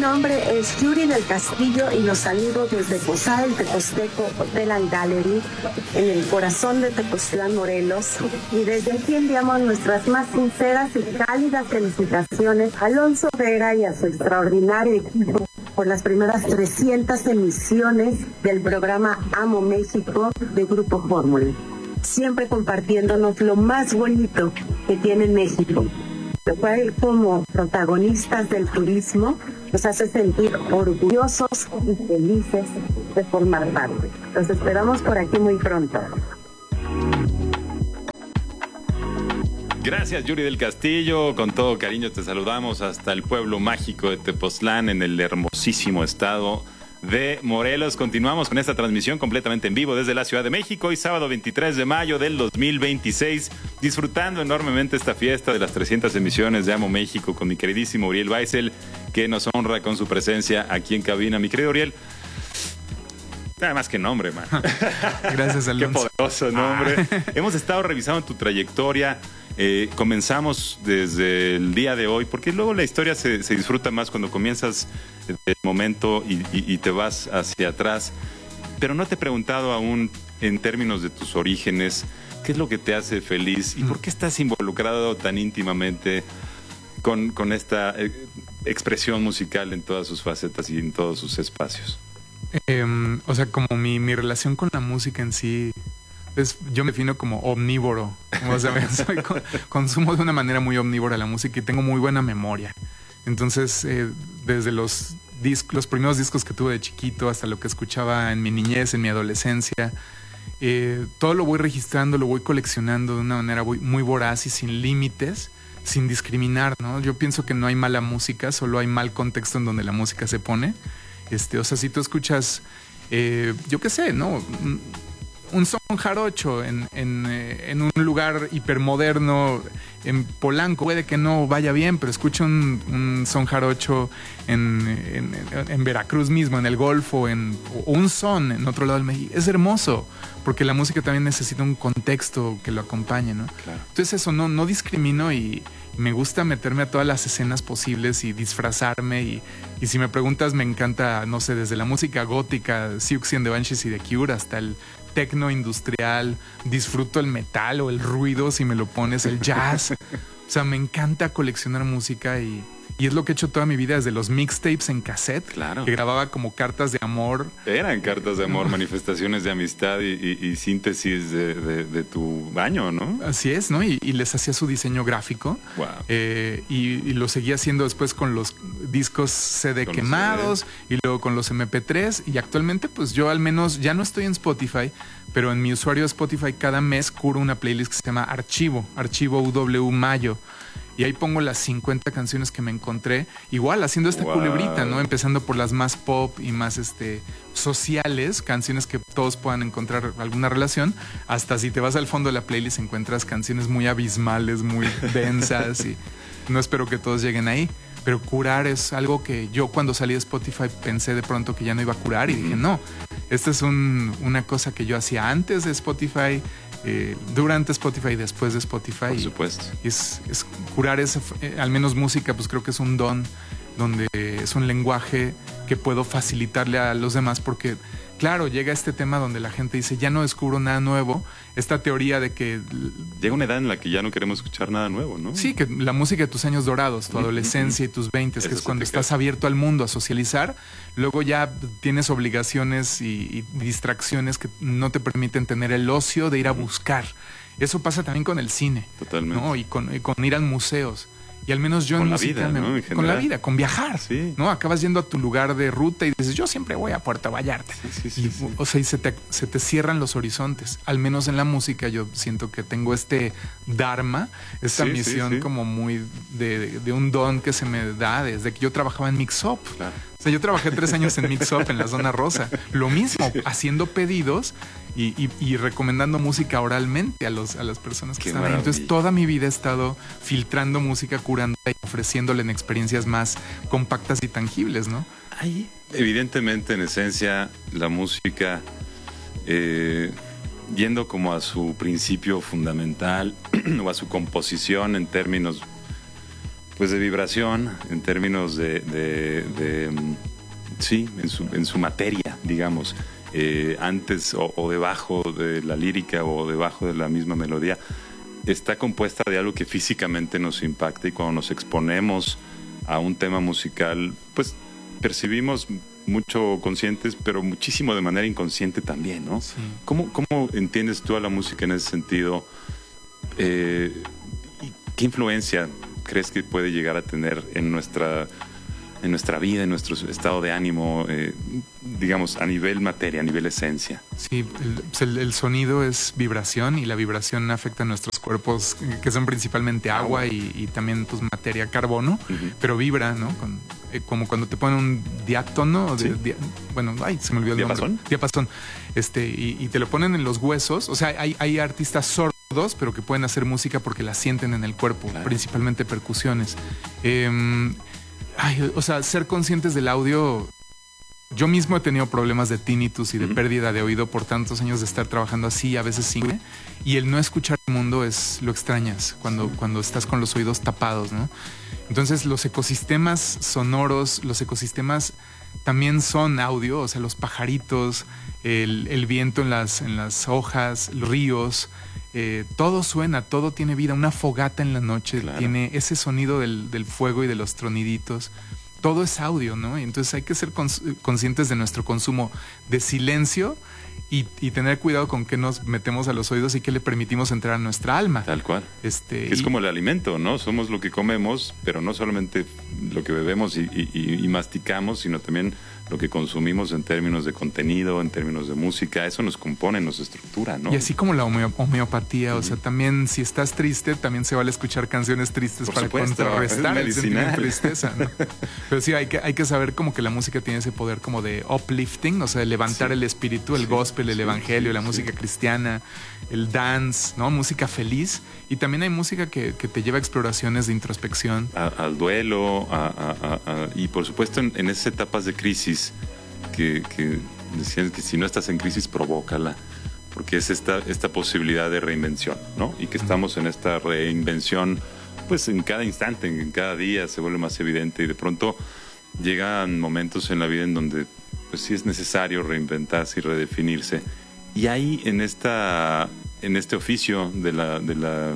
nombre es Yuri del Castillo y los saludo desde Posada del Teposteco Hotel and Gallery, en el corazón de Tepoztlán, Morelos. Y desde aquí enviamos nuestras más sinceras y cálidas felicitaciones a Alonso Vera y a su extraordinario equipo por las primeras 300 emisiones del programa Amo México de Grupo Fórmula, siempre compartiéndonos lo más bonito que tiene México, lo cual como protagonistas del turismo nos hace sentir orgullosos y felices de formar parte. Los esperamos por aquí muy pronto. Gracias, Yuri del Castillo. Con todo cariño te saludamos hasta el pueblo mágico de Tepoztlán, en el hermosísimo estado de Morelos. Continuamos con esta transmisión completamente en vivo desde la Ciudad de México. Hoy sábado 23 de mayo del 2026, disfrutando enormemente esta fiesta de las 300 emisiones de Amo México con mi queridísimo Uriel Weissel, que nos honra con su presencia aquí en cabina. Mi querido Uriel, nada más que nombre, man. Gracias, Alonso. Qué poderoso nombre. Hemos estado revisando tu trayectoria. Comenzamos desde el día de hoy, porque luego la historia se disfruta más cuando comienzas el momento y te vas hacia atrás. Pero no te he preguntado aún, en términos de tus orígenes, qué es lo que te hace feliz y por qué estás involucrado tan íntimamente con esta expresión musical en todas sus facetas y en todos sus espacios. O sea, como mi relación con la música en sí, yo me defino como omnívoro. O sea, consumo de una manera muy omnívora la música y tengo muy buena memoria. Entonces, desde los primeros discos que tuve de chiquito hasta lo que escuchaba en mi niñez, en mi adolescencia, todo lo voy registrando, lo voy coleccionando de una manera muy voraz y sin límites, sin discriminar, ¿no? Yo pienso que no hay mala música, solo hay mal contexto en donde la música se pone. O sea, si tú escuchas, yo qué sé, ¿no? Un son jarocho en un lugar hipermoderno en Polanco, puede que no vaya bien, pero escucha un son jarocho en Veracruz mismo, en el Golfo, o un son en otro lado del México. Es hermoso, porque la música también necesita un contexto que lo acompañe, ¿no? Claro. Entonces eso, no discrimino y me gusta meterme a todas las escenas posibles y disfrazarme y si me preguntas, me encanta, no sé, desde la música gótica, Siouxsie and the Banshees y The Cure, hasta el tecno industrial, disfruto el metal o el ruido si me lo pones, el jazz. O sea, me encanta coleccionar música y es lo que he hecho toda mi vida, desde los mixtapes en cassette, claro, que grababa como cartas de amor. Eran cartas de amor, manifestaciones de amistad y síntesis de tu baño, ¿no? Así es, ¿no? Y les hacía su diseño gráfico. Wow. Y lo seguía haciendo después con los discos CD con quemados y luego con los MP3. Y actualmente, pues yo al menos ya no estoy en Spotify, pero en mi usuario de Spotify cada mes curo una playlist que se llama Archivo UW Mayo. Y ahí pongo las 50 canciones que me encontré, igual haciendo esta culebrita, ¿no? Empezando por las más pop y más sociales, canciones que todos puedan encontrar alguna relación, hasta si te vas al fondo de la playlist encuentras canciones muy abismales, muy densas, y no espero que todos lleguen ahí. Pero curar es algo que yo cuando salí de Spotify pensé de pronto que ya no iba a curar y dije, no, esta es una cosa que yo hacía antes de Spotify, durante Spotify y después de Spotify. Por supuesto. Y es curar al menos música, pues creo que es un don, donde es un lenguaje que puedo facilitarle a los demás, porque claro, llega este tema donde la gente dice, ya no descubro nada nuevo, esta teoría de que llega una edad en la que ya no queremos escuchar nada nuevo, ¿no? Sí, que la música de tus años dorados, tu adolescencia y tus 20s, que es cuando estás abierto al mundo, a socializar, luego ya tienes obligaciones y distracciones que no te permiten tener el ocio de ir a buscar. Eso pasa también con el cine. Totalmente. ¿No? Y con ir a museos. Y al menos yo en música, ¿no? Con la vida, con viajar, sí, ¿no? Acabas yendo a tu lugar de ruta y dices, yo siempre voy a Puerto Vallarta. Sí. O sea, y se te cierran los horizontes. Al menos en la música yo siento que tengo este dharma, esta misión como muy de un don que se me da desde que yo trabajaba en Mix Up. Claro. O sea, yo trabajé 3 años en Mix Up en la Zona Rosa. Lo mismo, haciendo pedidos y recomendando música oralmente a las personas que están ahí. Entonces, toda mi vida he estado filtrando música, curando y ofreciéndole en experiencias más compactas y tangibles, ¿no? Ahí, evidentemente, en esencia, la música, yendo como a su principio fundamental o a su composición en términos pues de vibración en términos sí, en su materia, digamos, antes o debajo de la lírica o debajo de la misma melodía, está compuesta de algo que físicamente nos impacta, y cuando nos exponemos a un tema musical, pues percibimos mucho conscientes, pero muchísimo de manera inconsciente también, ¿no? Sí. ¿Cómo entiendes tú a la música en ese sentido? ¿Y qué influencia crees que puede llegar a tener en nuestra vida, en nuestro estado de ánimo, digamos, a nivel materia, a nivel esencia? Sí, el sonido es vibración, y la vibración afecta a nuestros cuerpos, que son principalmente agua y también pues materia, carbono, pero vibra, ¿no? Como cuando te ponen un diátono, ¿sí? Se me olvidó el nombre. Diapasón. Y te lo ponen en los huesos. O sea, hay artistas sordos, pero que pueden hacer música porque la sienten en el cuerpo, claro. Principalmente percusiones. Ser conscientes del audio. Yo mismo he tenido problemas de tinnitus y de pérdida de oído por tantos años de estar trabajando así, a veces sin. Y el no escuchar el mundo lo extrañas cuando estás con los oídos tapados, ¿no? Entonces los ecosistemas sonoros, los ecosistemas también son audio, o sea, los pajaritos, el viento en las hojas, los ríos, todo suena, todo tiene vida. Una fogata en la noche, claro. Tiene ese sonido del fuego y de los troniditos. Todo es audio, ¿no? Y entonces hay que ser conscientes de nuestro consumo de silencio y tener cuidado con qué nos metemos a los oídos y qué le permitimos entrar a nuestra alma. Tal cual. Es como el alimento, ¿no? Somos lo que comemos, pero no solamente lo que bebemos y masticamos, sino también lo que consumimos en términos de contenido, en términos de música. Eso nos compone, nos estructura, ¿no? Y así como la homeopatía, o sea, también si estás triste, también se vale escuchar canciones tristes para contrarrestar el sentimiento de tristeza, ¿no? Pero sí, hay que saber como que la música tiene ese poder como de uplifting, o sea, de levantar el espíritu, el gospel, el evangelio, la música cristiana, el dance, ¿no? Música feliz. Y también hay música que te lleva a exploraciones de introspección. Al duelo, y por supuesto en esas etapas de crisis que decían que si no estás en crisis, provócala, porque es esta posibilidad de reinvención, ¿no? Y que estamos en esta reinvención, pues en cada instante, en cada día se vuelve más evidente, y de pronto llegan momentos en la vida en donde pues sí es necesario reinventarse y redefinirse. Y ahí en este oficio de la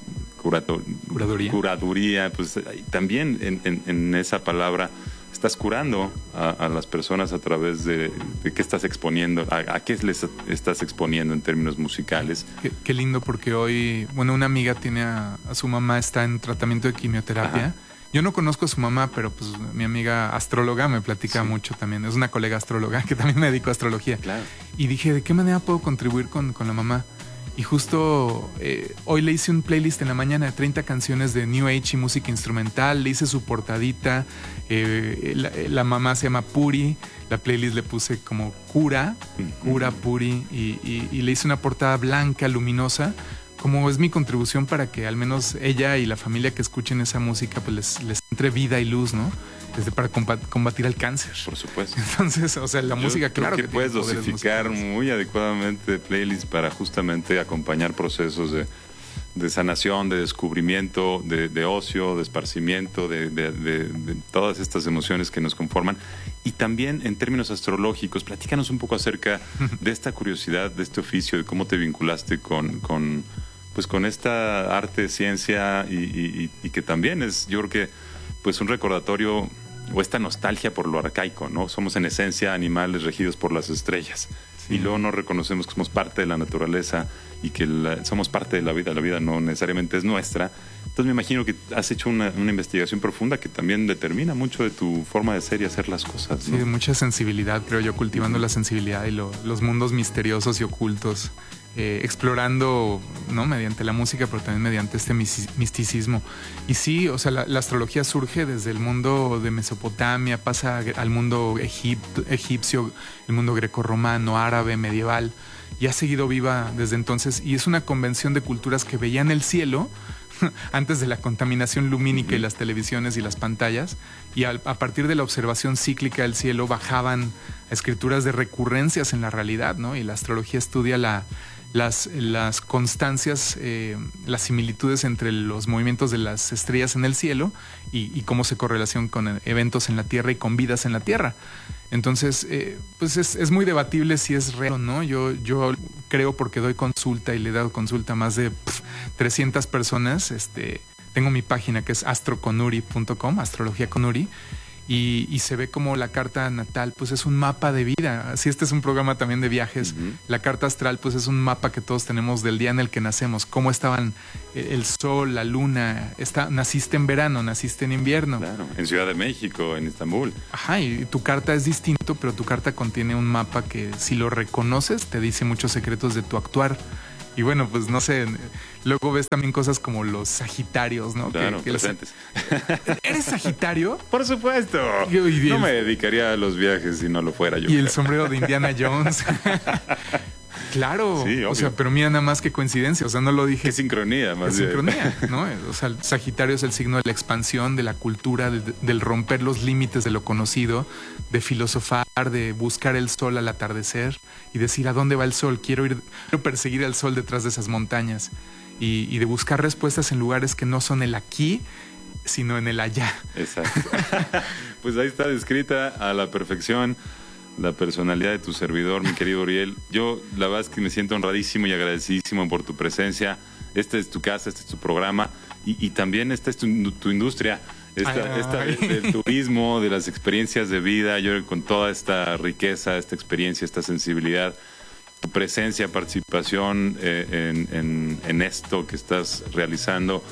curaduría, pues también en esa palabra estás curando a las personas a través de qué estás exponiendo, a qué les estás exponiendo en términos musicales. Qué lindo, porque hoy, una amiga tiene a su mamá, está en tratamiento de quimioterapia. Ajá. Yo no conozco a su mamá, pero pues mi amiga astróloga me platica mucho también. Es una colega astróloga que también me dedico a astrología. Claro. Y dije, ¿de qué manera puedo contribuir con la mamá? Y justo hoy le hice un playlist en la mañana de 30 canciones de New Age y música instrumental. Le hice su portadita. La mamá se llama Puri. La playlist le puse como Cura Puri. Y le hice una portada blanca, luminosa, como es mi contribución para que al menos ella y la familia que escuchen esa música pues les entre vida y luz, ¿no? Para combatir el cáncer. Por supuesto. Entonces, o sea, la música, claro que puedes dosificar muy adecuadamente playlists para justamente acompañar procesos de sanación, de descubrimiento, de ocio, de esparcimiento, de todas estas emociones que nos conforman. Y también en términos astrológicos, platícanos un poco acerca de esta curiosidad, de este oficio, de cómo te vinculaste con esta arte, ciencia y que también es, yo creo que, pues un recordatorio o esta nostalgia por lo arcaico, ¿no? Somos en esencia animales regidos por las estrellas. Sí. Y luego no reconocemos que somos parte de la naturaleza y que somos parte de la vida no necesariamente es nuestra. Entonces me imagino que has hecho una investigación profunda que también determina mucho de tu forma de ser y hacer las cosas, ¿no? Sí, de mucha sensibilidad, creo yo, cultivando la sensibilidad y los mundos misteriosos y ocultos. Explorando, ¿no? Mediante la música, pero también mediante este misticismo. Y sí, o sea, la astrología surge desde el mundo de Mesopotamia, pasa al mundo egipcio, el mundo grecorromano, árabe, medieval, y ha seguido viva desde entonces. Y es una convención de culturas que veían el cielo antes de la contaminación lumínica y las televisiones y las pantallas, y a partir de la observación cíclica del cielo bajaban a escrituras de recurrencias en la realidad, ¿no? Y la astrología estudia las constancias, las similitudes entre los movimientos de las estrellas en el cielo y cómo se correlacionan con eventos en la Tierra y con vidas en la Tierra. Entonces, pues es muy debatible si es real o no. Yo creo, porque doy consulta y le he dado consulta a más de 300 personas. Tengo mi página que es astroconuri.com, Astrología Conuri, y se ve como la carta natal pues es un mapa de vida. Así este es un programa también de viajes. La carta astral pues es un mapa que todos tenemos del día en el que nacemos, cómo estaban el sol, la luna. Naciste en verano, naciste en invierno. Claro, en Ciudad de México, en Estambul. Ajá, y tu carta es distinto, pero tu carta contiene un mapa que si lo reconoces te dice muchos secretos de tu actuar. Y bueno, pues no sé, luego ves también cosas como los sagitarios, ¿no? Claro, presentes. ¿Eres sagitario? Por supuesto. No me dedicaría a los viajes si no lo fuera yo. Y el sombrero de Indiana Jones. Claro, sí, o sea, pero mira nada más que coincidencia, o sea, no lo dije. Qué sincronía, más bien. Sincronía, ¿no? O sea, el Sagitario es el signo de la expansión, de la cultura, del romper los límites de lo conocido, de filosofar, de buscar el sol al atardecer y decir ¿a dónde va el sol? Quiero perseguir el sol detrás de esas montañas y de buscar respuestas en lugares que no son el aquí, sino en el allá. Exacto. Pues ahí está descrita a la perfección la personalidad de tu servidor, mi querido Uriel. Yo la verdad es que me siento honradísimo y agradecidísimo por tu presencia. Esta es tu casa, este es tu programa y también esta es tu industria, esta del turismo, de las experiencias de vida. Yo con toda esta riqueza, esta experiencia, esta sensibilidad, tu presencia, participación en esto que estás realizando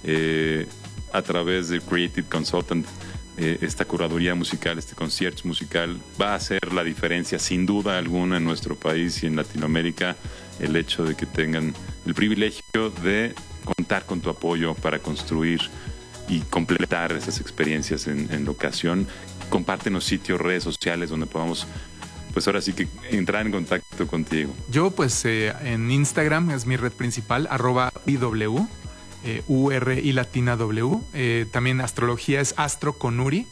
a través de Creative Consultant. Esta curaduría musical, este concierto musical va a hacer la diferencia sin duda alguna en nuestro país y en Latinoamérica, el hecho de que tengan el privilegio de contar con tu apoyo para construir y completar esas experiencias en locación. Compártenos sitios, redes sociales donde podamos pues ahora sí que entrar en contacto contigo. Yo pues en Instagram es mi red principal, @IW. URI latina W. También astrología es Astro con Uri.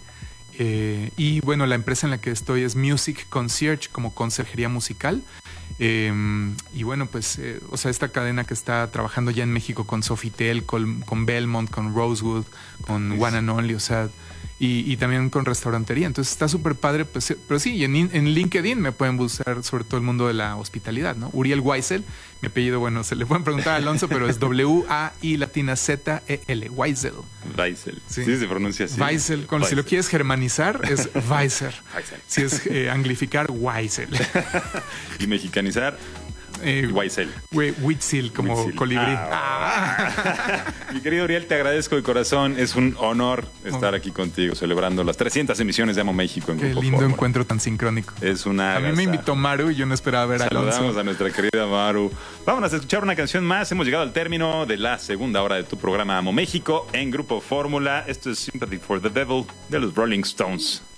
Y bueno, la empresa en la que estoy es Music Concierge, como conserjería musical. Y bueno, pues, o sea, esta cadena que está trabajando ya en México con Sofitel, con Belmont, con Rosewood, con One and Only, o sea, y también con restaurantería. Entonces está súper padre, pues, pero sí, y en LinkedIn me pueden buscar sobre todo el mundo de la hospitalidad, ¿no? Uriel Weisel, mi apellido, bueno, se le pueden preguntar a Alonso, pero es W-A-I latina Z-E-L, Weisel. Weisel, sí, se pronuncia así. Weisel, si lo quieres germanizar es Weiser. Si es anglificar, Weisel. Y mexicanizar, Weisel. Huitzil, como Huitzil. Colibrí. Mi querido Uriel, te agradezco de corazón. Es un honor estar aquí contigo, celebrando las 300 emisiones de Amo México en Grupo Qué lindo Fórmula. Encuentro tan sincrónico. Es una A mí me invitó Maru y yo no esperaba ver a Alonso. Saludamos a nuestra querida Maru. Vámonos a escuchar una canción más. Hemos llegado al término de la segunda hora de tu programa Amo México en Grupo Fórmula. Esto es Sympathy for the Devil de los Rolling Stones.